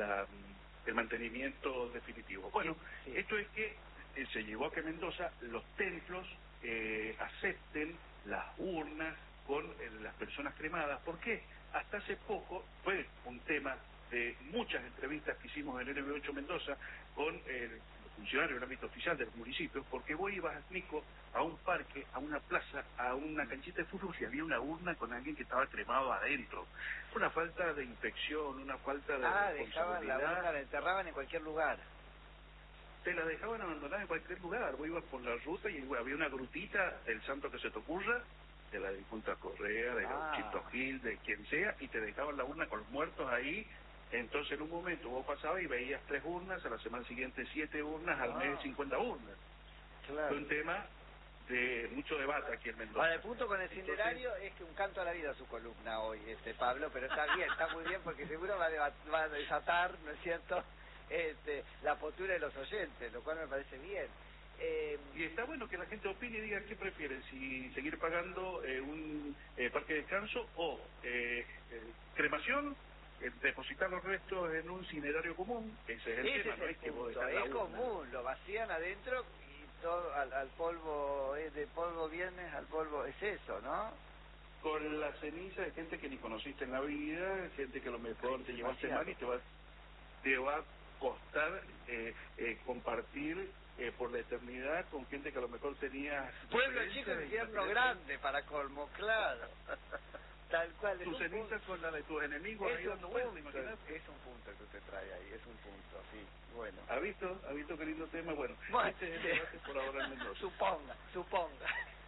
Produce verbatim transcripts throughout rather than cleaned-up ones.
la, el mantenimiento definitivo. Bueno, sí, sí. Esto es que eh, se llegó a que Mendoza los templos eh, acepten las urnas con eh, las personas cremadas. ¿Por qué? Hasta hace poco fue un tema de muchas entrevistas que hicimos en N B ocho Mendoza con el funcionario del ámbito oficial de los municipios, porque vos ibas, Nico, a un parque, a una plaza, a una canchita de fútbol y había una urna con alguien que estaba cremado adentro. Una falta de inspección, una falta de ah, responsabilidad. Dejaban la urna, la enterraban en cualquier lugar. Te la dejaban abandonada en cualquier lugar. Vos ibas por la ruta y había una grutita del santo que se te ocurra, de la difunta Correa, de ah. Chito Gil, de quien sea, y te dejaban la urna con los muertos ahí. Entonces en un momento vos pasabas y veías tres urnas, a la semana siguiente siete urnas, al ah. mes cincuenta urnas. Claro. Fue un tema de mucho debate aquí en Mendoza. Ahora, el punto con el cinerario Entonces, es que un canto a la vida su columna hoy, este Pablo, pero está bien, está muy bien, porque seguro va a, va a desatar, ¿no es cierto?, este, la postura de los oyentes, lo cual me parece bien. Eh, y está bueno que la gente opine y diga qué prefieren, si seguir pagando eh, un eh, parque de descanso o eh, eh, cremación, eh, depositar los restos en un cinerario común. Ese es el Ese tema, es no el es que vos punto, dejás la es urna. común, lo vacían adentro y todo al, al polvo, eh, de polvo viernes al polvo, es eso, ¿no? Con la ceniza de gente que ni conociste en la vida, gente que a lo mejor te llevaste mal y te va, te va a costar eh, eh, compartir eh, por la eternidad con gente que a lo mejor tenías... Pueblo chico, infierno grande, para colmo, claro. Tal cual. Tu ceniza con la de tus enemigos ahí dando vueltas, imagínate. Es un punto que usted trae ahí, es un punto, sí, bueno. ¿Ha visto? ¿Ha visto qué lindo tema? Bueno, bueno este es el debate por ahora en Mendoza. Suponga, suponga.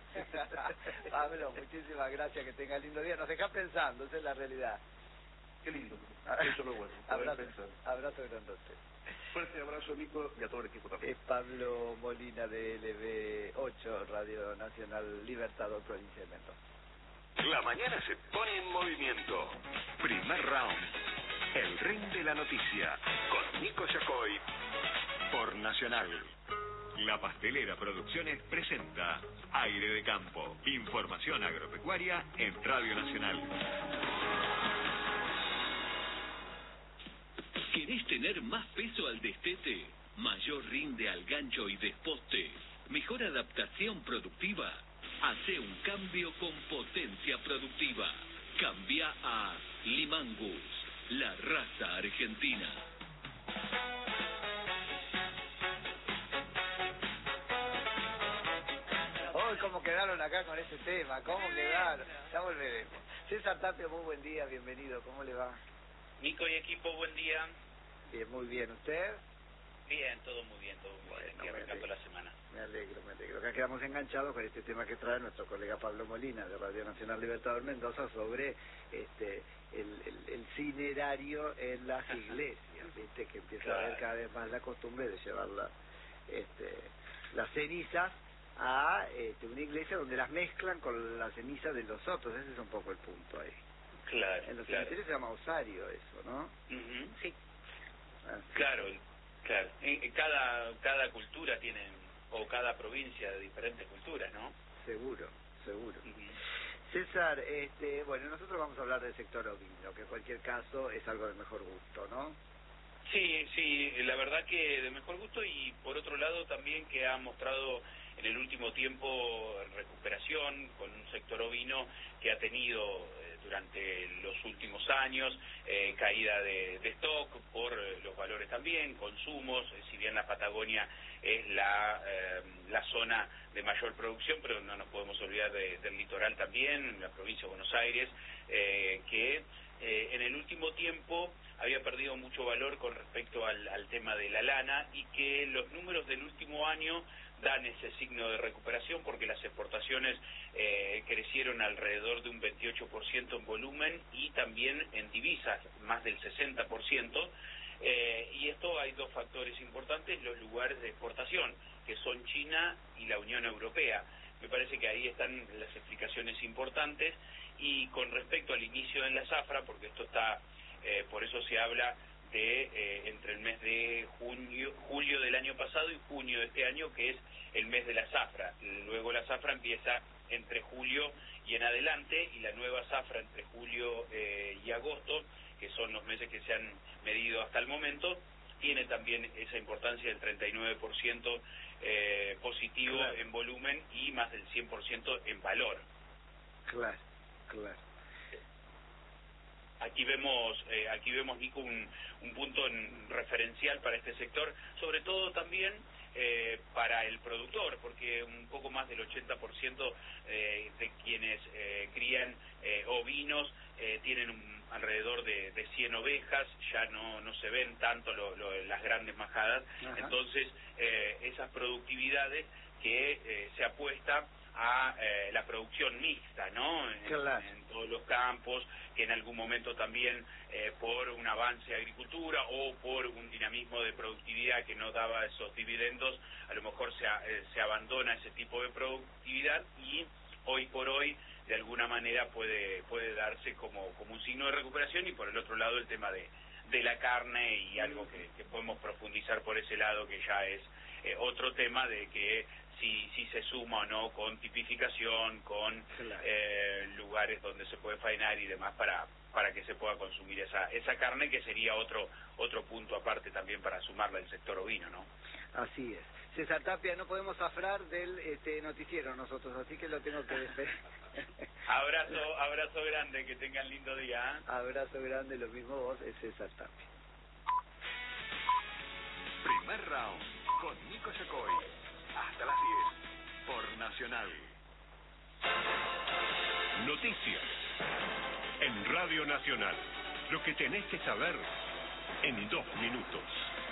Pablo, muchísimas gracias, que tenga lindo día. Nos deja pensando, esa es la realidad. Qué lindo, eso es lo bueno, abrazo, pensar. Abrazo grandote. Fuerte abrazo, Nico, y a todo el equipo también. Es Pablo Molina de L B ocho, Radio Nacional Libertador, provincia de Mendoza. La mañana se pone en movimiento. Primer round. El ring de la noticia. Con Nico Yacoy. Por Nacional. La Pastelera Producciones presenta Aire de Campo. Información agropecuaria en Radio Nacional. ¿Querés tener más peso al destete? ¿Mayor rinde al gancho y desposte? ¿Mejor adaptación productiva? Hace un cambio con potencia productiva. Cambia a Limangus, la raza argentina. Hoy, ¿cómo quedaron acá con ese tema? ¿Cómo quedaron? Ya volveremos. César Tapia, muy buen día, bienvenido. ¿Cómo le va? Nico y equipo, buen día. Bien, muy bien. ¿Usted? Bien, todo muy bien, todo muy bueno, bien. Aquí arrancando la semana. Me alegro, me alegro. Acá quedamos enganchados con este tema que trae nuestro colega Pablo Molina de Radio Nacional Libertador Mendoza sobre este el, el, el cinerario en las iglesias, viste que empieza claro. a haber cada vez más la costumbre de llevar la, este, las cenizas a este, una iglesia donde las mezclan con las cenizas de los otros. Ese es un poco el punto ahí. Claro. En los claro. cementerios se llama osario eso, ¿no? Uh-huh. Sí. Así. Claro, claro. En, en cada cada cultura tienen, o cada provincia de diferentes culturas, ¿no? Seguro, seguro. Uh-huh. César, este, bueno, nosotros vamos a hablar del sector ovino, que en cualquier caso es algo de mejor gusto, ¿no? Sí, sí, la verdad que de mejor gusto, y por otro lado también que ha mostrado en el último tiempo recuperación con un sector ovino que ha tenido eh, durante los últimos años eh, caída de, de stock por eh, los valores también, consumos, eh, si bien la Patagonia es la, eh, la zona de mayor producción, pero no nos podemos olvidar de, del litoral también, la provincia de Buenos Aires, eh, que eh, en el último tiempo había perdido mucho valor con respecto al, al tema de la lana, y que los números del último año dan ese signo de recuperación porque las exportaciones eh, crecieron alrededor de un veintiocho por ciento en volumen y también en divisas, más del sesenta por ciento. Eh, y esto hay dos factores importantes, los lugares de exportación, que son China y la Unión Europea. Me parece que ahí están las explicaciones importantes. Y con respecto al inicio en la zafra, porque esto está, eh, por eso se habla de eh, entre el mes de junio, julio del año pasado y junio de este año, que es el mes de la zafra. Luego la zafra empieza entre julio y en adelante, y la nueva zafra entre julio eh, y agosto, que son los meses que se han medido hasta el momento, tiene también esa importancia del treinta y nueve por ciento eh, positivo claro. en volumen y más del cien por ciento en valor. Claro, claro. Aquí vemos, eh, aquí vemos, Nico, un, un punto en, referencial para este sector, sobre todo también eh, para el productor, porque un poco más del ochenta por ciento eh, de quienes eh, crían eh, ovinos eh, tienen un, alrededor de, de cien ovejas, ya no, no se ven tanto lo, lo, las grandes majadas. Ajá. Entonces eh, esas productividades que eh, se apuesta a eh, la producción mixta, ¿no? En, claro. en todos los campos, que en algún momento también eh, por un avance de agricultura o por un dinamismo de productividad que no daba esos dividendos, a lo mejor se, eh, se abandona ese tipo de productividad y hoy por hoy de alguna manera puede puede darse como, como un signo de recuperación. Y por el otro lado el tema de, de la carne y algo que, que podemos profundizar por ese lado, que ya es eh, otro tema de que si, si se suma o no con tipificación, con claro. eh, lugares donde se puede faenar y demás para para que se pueda consumir esa esa carne, que sería otro otro punto aparte también para sumarla al sector ovino, ¿no? Así es. César Tapia, no podemos zafrar del este noticiero nosotros, así que lo tengo que despedir. Abrazo, abrazo grande, que tengan lindo día. ¿eh? Abrazo grande, lo mismo vos, es César Tapia. Primer round con Nico Yacoy. Hasta las diez por Nacional. Noticias en Radio Nacional. Lo que tenés que saber en dos minutos.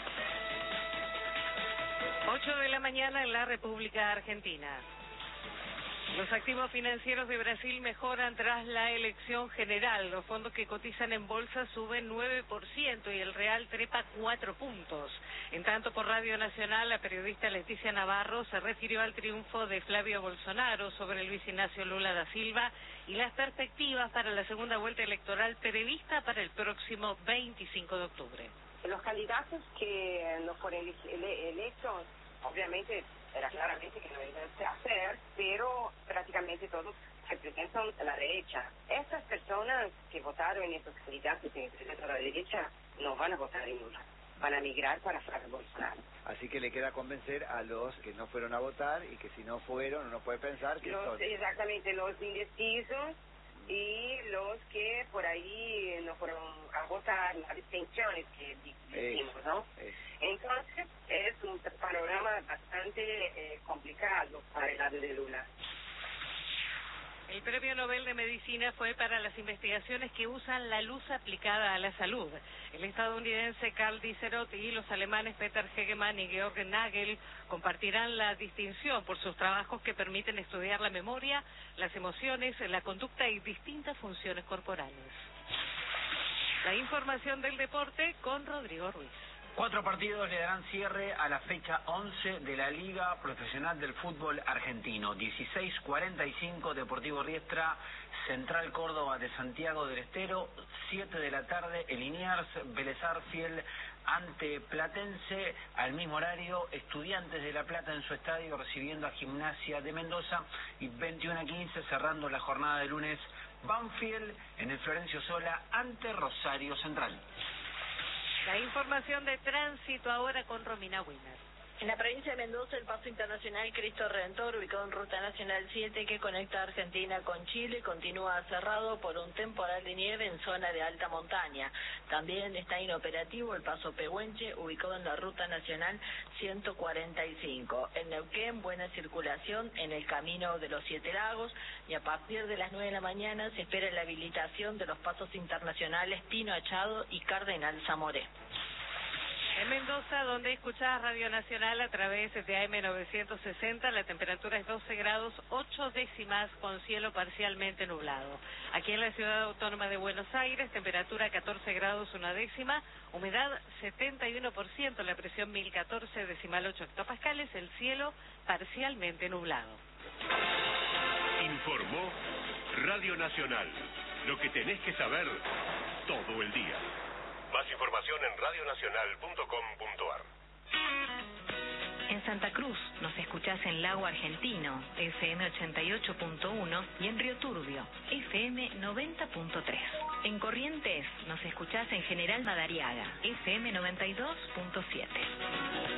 ocho de la mañana en la República Argentina. Los activos financieros de Brasil mejoran tras la elección general. Los fondos que cotizan en bolsa suben nueve por ciento y el real trepa cuatro puntos. En tanto, por Radio Nacional, la periodista Leticia Navarro se refirió al triunfo de Flavio Bolsonaro sobre Luis Ignacio Lula da Silva y las perspectivas para la segunda vuelta electoral prevista para el próximo veinticinco de octubre. Los candidatos que no fueron ele ele electos, obviamente, era claramente que no iban a hacer, pero prácticamente todos representan a la derecha. Estas personas que votaron en estos candidatos que representan a la derecha no van a votar en Lula, van a migrar para Flavio Bolsonaro. Así que le queda convencer a los que no fueron a votar y que si no fueron uno puede pensar que los, son... Exactamente, los indecisos y los que por ahí no fueron a votar, las abstenciones que decimos, ¿no? Eso. Entonces es un panorama bastante eh, complicado para el lado de Lula. El Premio Nobel de Medicina fue para las investigaciones que usan la luz aplicada a la salud. El estadounidense Karl Dicerot y los alemanes Peter Hegemann y Georg Nagel compartirán la distinción por sus trabajos que permiten estudiar la memoria, las emociones, la conducta y distintas funciones corporales. La información del deporte con Rodrigo Ruiz. Cuatro partidos le darán cierre a la fecha once de la Liga Profesional del Fútbol Argentino. dieciséis cuarenta y cinco Deportivo Riestra, Central Córdoba de Santiago del Estero. siete de la tarde el Liniers, Vélez Arfiel ante Platense. Al mismo horario, Estudiantes de La Plata en su estadio recibiendo a Gimnasia de Mendoza. Y veintiuno a quince cerrando la jornada de lunes, Banfield en el Florencio Sola ante Rosario Central. La información de tránsito ahora con Romina Wiener. En la provincia de Mendoza, el paso internacional Cristo Redentor, ubicado en Ruta Nacional siete, que conecta Argentina con Chile, continúa cerrado por un temporal de nieve en zona de alta montaña. También está inoperativo el paso Pehuenche, ubicado en la Ruta Nacional ciento cuarenta y cinco. En Neuquén, buena circulación en el Camino de los Siete Lagos, y a partir de las nueve de la mañana se espera la habilitación de los pasos internacionales Pino Achado y Cardenal Zamoré. En Mendoza, donde escuchás Radio Nacional a través de A M novecientos sesenta, la temperatura es doce grados, ocho décimas con cielo parcialmente nublado. Aquí en la Ciudad Autónoma de Buenos Aires, temperatura catorce grados, una décima, humedad setenta y uno por ciento, la presión mil catorce decimal ocho hectopascales, el cielo parcialmente nublado. Informó Radio Nacional. Lo que tenés que saber todo el día. Más información en radionacional punto com punto ar. Santa Cruz nos escuchás en Lago Argentino, F M ochenta y ocho punto uno, y en Río Turbio, F M noventa punto tres. En Corrientes nos escuchás en General Madariaga, F M noventa y dos punto siete.